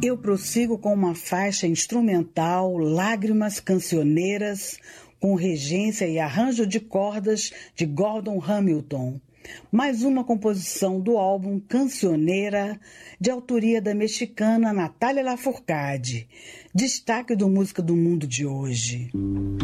Eu prossigo com uma faixa instrumental, Lágrimas Cancioneiras, com regência e arranjo de cordas de Gordon Hamilton. Mais uma composição do álbum Cancioneira, de autoria da mexicana Natália Lafourcade. Destaque do Música do Mundo de hoje.